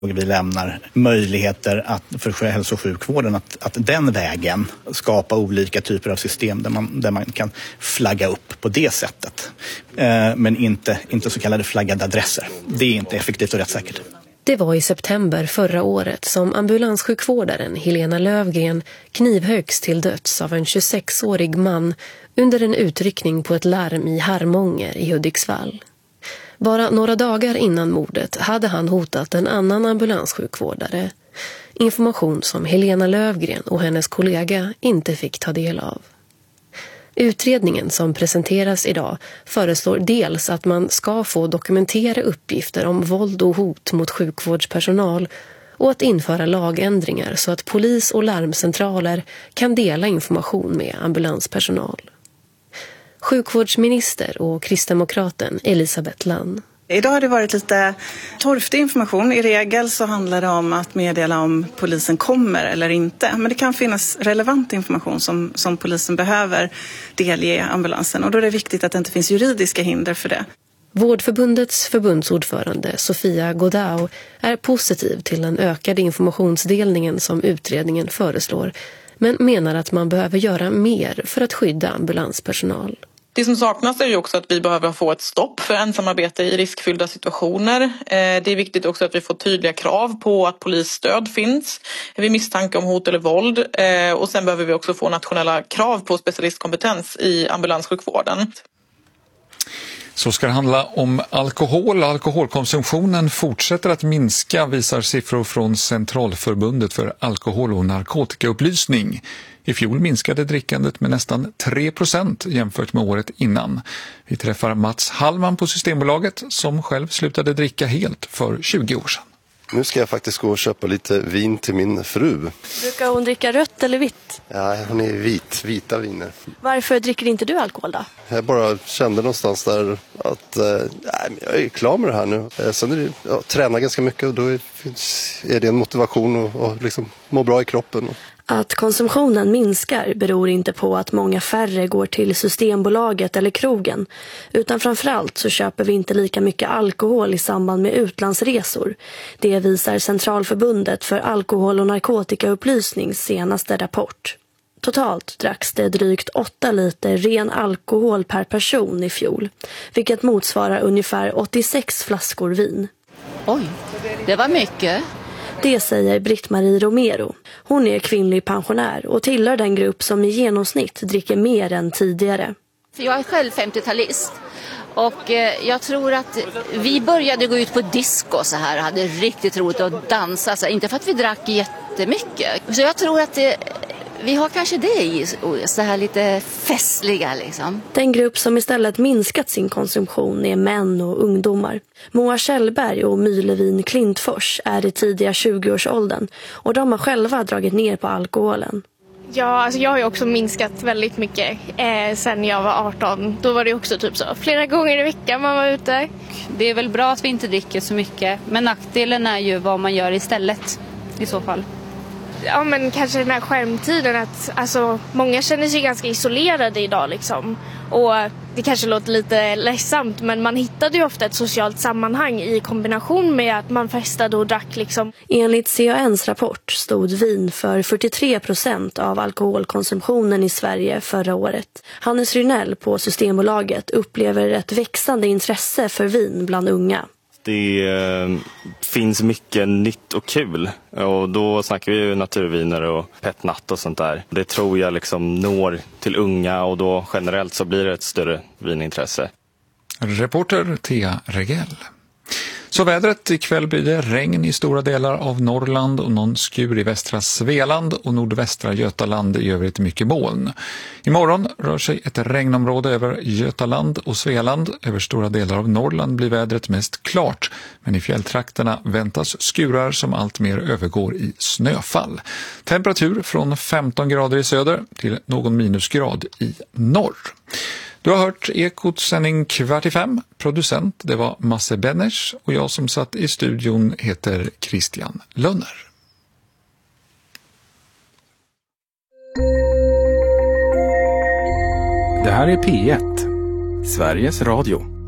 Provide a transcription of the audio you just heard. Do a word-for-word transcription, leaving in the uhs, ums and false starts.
Och vi lämnar möjligheter att, för hälso- och sjukvården att, att den vägen skapa olika typer av system där man, där man kan flagga upp på det sättet. Eh, men inte, inte så kallade flaggade adresser. Det är inte effektivt och rättssäkert. Det var i september förra året som ambulanssjukvårdaren Helena Lövgren knivhöggs till döds av en tjugosexårig man under en utryckning på ett larm i Harmånger i Hudiksvall. Bara några dagar innan mordet hade han hotat en annan ambulanssjukvårdare. Information som Helena Lövgren och hennes kollega inte fick ta del av. Utredningen som presenteras idag föreslår dels att man ska få dokumentera uppgifter om våld och hot mot sjukvårdspersonal och att införa lagändringar så att polis och larmcentraler kan dela information med ambulanspersonal. Sjukvårdsminister och kristdemokraten Elisabeth Lann. Idag har det varit lite torftig information. I regel så handlar det om att meddela om polisen kommer eller inte. Men det kan finnas relevant information som, som polisen behöver delge ambulansen. Och då är det viktigt att det inte finns juridiska hinder för det. Vårdförbundets förbundsordförande Sofia Godau är positiv till den ökade informationsdelningen som utredningen föreslår. Men menar att man behöver göra mer för att skydda ambulanspersonal. Det som saknas är ju också att vi behöver få ett stopp för ensamarbete i riskfyllda situationer. Det är viktigt också att vi får tydliga krav på att polisstöd finns vid misstanke om hot eller våld. Och sen behöver vi också få nationella krav på specialistkompetens i ambulanssjukvården. Så ska det handla om alkohol. Alkoholkonsumtionen fortsätter att minska, visar siffror från Centralförbundet för alkohol- och narkotikaupplysning. I fjol minskade drickandet med nästan tre procent jämfört med året innan. Vi träffar Mats Hallman på Systembolaget som själv slutade dricka helt för tjugo år sedan. Nu ska jag faktiskt gå och köpa lite vin till min fru. Brukar hon dricka rött eller vitt? Ja, hon är vit, vita viner. Varför dricker inte du alkohol då? Jag bara kände någonstans där att eh, jag är klar med det här nu. Eh, sen är det, jag tränar ganska mycket och då är, finns, är det en motivation att och liksom må bra i kroppen. Att konsumtionen minskar beror inte på att många färre går till Systembolaget eller krogen, utan framförallt så köper vi inte lika mycket alkohol i samband med utlandsresor. Det visar Centralförbundet för alkohol- och narkotikaupplysnings senaste rapport. Totalt dracks det drygt åtta liter ren alkohol per person i fjol, vilket motsvarar ungefär åttiosex flaskor vin. Oj, det var mycket. Det säger Britt-Marie Romero. Hon är kvinnlig pensionär och tillhör den grupp som i genomsnitt dricker mer än tidigare. Jag är själv femtiotalist och jag tror att vi började gå ut på disco så här och hade riktigt roligt att dansa. Så inte för att vi drack jättemycket. Så jag tror att det, vi har kanske det i så här lite festliga liksom. Den grupp som istället minskat sin konsumtion är män och ungdomar. Moa Kjellberg och Mylevin Klintfors är i tidiga tjugoårsåldern och de har själva dragit ner på alkoholen. Ja, alltså jag har ju också minskat väldigt mycket eh, sen jag var arton. Då var det också typ så flera gånger i veckan man var ute. Det är väl bra att vi inte dricker så mycket, men nackdelen är ju vad man gör istället i så fall. Ja, men kanske den här skärmtiden att alltså, många känner sig ganska isolerade idag liksom. Och det kanske låter lite ledsamt, men man hittade ju ofta ett socialt sammanhang i kombination med att man festade och drack liksom. Enligt C A N:s rapport stod vin för fyrtiotre procent av alkoholkonsumtionen i Sverige förra året. Hannes Rynell på Systembolaget upplever ett växande intresse för vin bland unga. Det eh, finns mycket nytt och kul och då snackar vi ju naturviner och petnatt och sånt där. Det tror jag liksom når till unga och då generellt så blir det ett större vinintresse. Reporter Thea Regell. Så vädret, ikväll blir det regn i stora delar av Norrland och någon skur i västra Svealand och nordvästra Götaland, i övrigt mycket moln. Imorgon rör sig ett regnområde över Götaland och Svealand. Över stora delar av Norrland blir vädret mest klart, men i fjälltrakterna väntas skurar som allt mer övergår i snöfall. Temperatur från femton grader i söder till någon minusgrad i norr. Du har hört Ekots sändning kvart i fem. Producent, det var Masse Benners och jag som satt i studion heter Christian Lönner. Det här är P ett, Sveriges Radio.